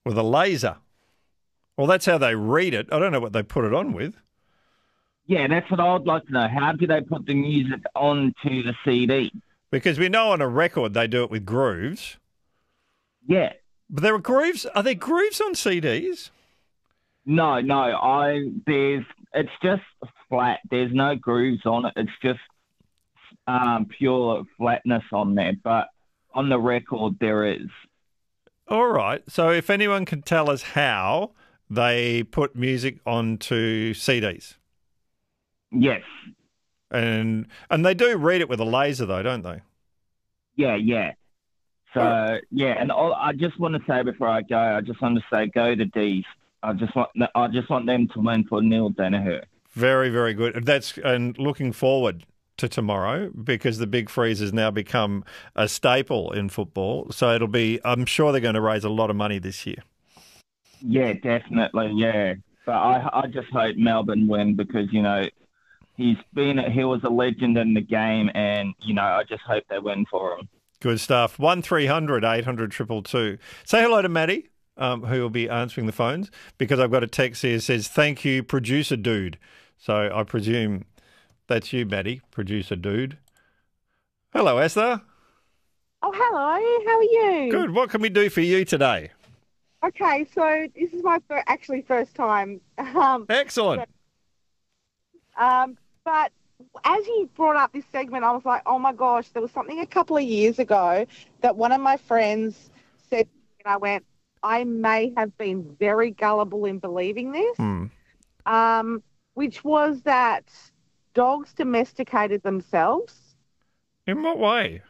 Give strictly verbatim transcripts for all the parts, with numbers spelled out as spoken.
With a laser. Well, that's how they read it. I don't know what they put it on with. Yeah, that's what I'd like to know. How do they put the music onto the C D? Because we know on a record they do it with grooves. Yeah. But there are grooves. Are there grooves on C Ds? No, no. I there's it's just flat. There's no grooves on it. It's just um, pure flatness on there. But on the record, there is. All right. So if anyone can tell us how they put music onto C Ds. Yes. And and they do read it with a laser, though, don't they? Yeah, yeah. So, yeah, and all, I just want to say before I go, I just want to say go to D's. I just want I just want them to win for Neil Danaher. Very, very good. That's and looking forward to tomorrow because the Big Freeze has now become a staple in football. So it'll be, I'm sure they're going to raise a lot of money this year. Yeah, definitely, yeah. But I I just hope Melbourne win because, you know, he's been he was a legend in the game and, you know, I just hope they win for him. Good stuff. one three hundred eight hundred two two two. Say hello to Maddie, um, who will be answering the phones, because I've got a text here that says, thank you, producer dude. So I presume that's you, Maddie, producer dude. Hello, Esther. Oh, hello. How are you? Good. What can we do for you today? Okay, so this is my fir- actually first time. Um, Excellent. But, um, but as you brought up this segment, I was like, oh my gosh, there was something a couple of years ago that one of my friends said, and I went, I may have been very gullible in believing this, Hmm. um, which was that dogs domesticated themselves. In what way?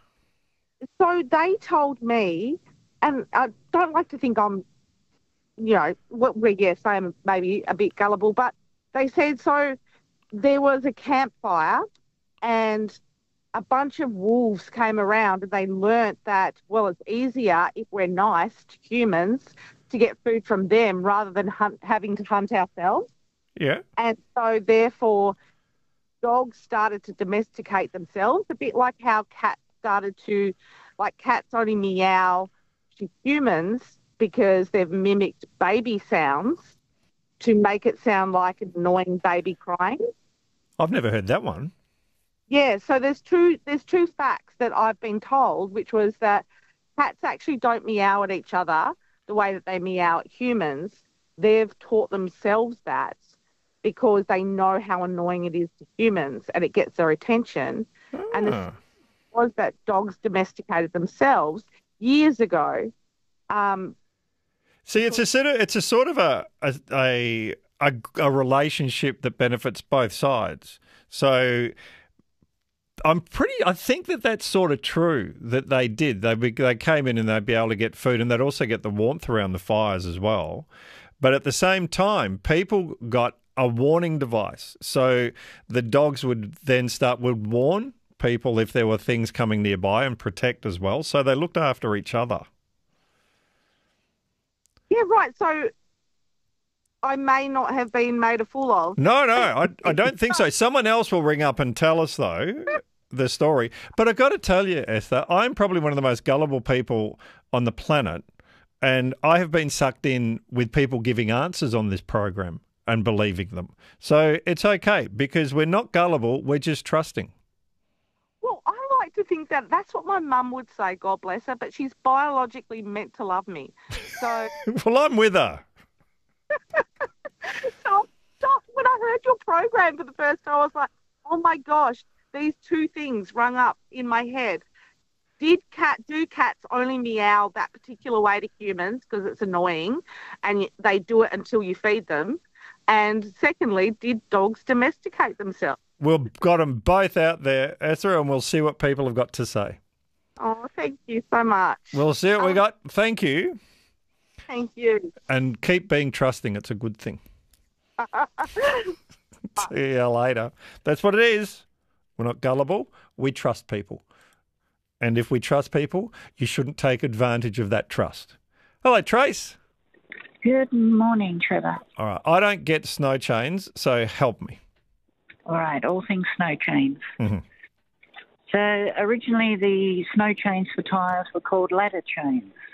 So they told me, and I don't like to think I'm, you know, well, yes, I am maybe a bit gullible, but they said, so there was a campfire and a bunch of wolves came around and they learnt that, well, it's easier if we're nice to humans to get food from them rather than hunt, having to hunt ourselves. Yeah. And so therefore dogs started to domesticate themselves, a bit like how cats started to, like cats only meow to humans because they've mimicked baby sounds to make it sound like an annoying baby crying. I've never heard that one. Yeah, so there's two there's two facts that I've been told, which was that cats actually don't meow at each other the way that they meow at humans. They've taught themselves that because they know how annoying it is to humans and it gets their attention. Ah. And the was that dogs domesticated themselves years ago. Um, See, it's a sort of it's a sort of a a, a a a relationship that benefits both sides. So I'm pretty. I think that that's sort of true that they did. They be, they came in and they'd be able to get food, and they'd also get the warmth around the fires as well. But at the same time, people got a warning device, so the dogs would then start would warn people if there were things coming nearby and protect as well. So they looked after each other. yeah, right. So I may not have been made a fool of. No, no, I, I don't think so. Someone else will ring up and tell us, though, the story. But I've got to tell you, Esther, I'm probably one of the most gullible people on the planet, and I have been sucked in with people giving answers on this program and believing them. So it's okay because we're not gullible, we're just trusting. Well, I like to think that that's what my mum would say, God bless her, but she's biologically meant to love me. So, Well, I'm with her. so, so when I heard your program for the first time, I was like, oh my gosh, these two things rung up in my head. Did cat do cats only meow that particular way to humans because it's annoying and they do it until you feed them? And secondly, did dogs domesticate themselves? We've got them both out there, Esther, and we'll see what people have got to say. Oh, thank you so much. We'll see what we Um, got. Thank you. Thank you. And keep being trusting. It's a good thing. See you later. That's what it is. We're not gullible. We trust people. And if we trust people, you shouldn't take advantage of that trust. Hello, Trace. Good morning, Trevor. All right. I don't get snow chains, so help me. All right, all things snow chains. Mm-hmm. So originally the snow chains for tyres were called ladder chains.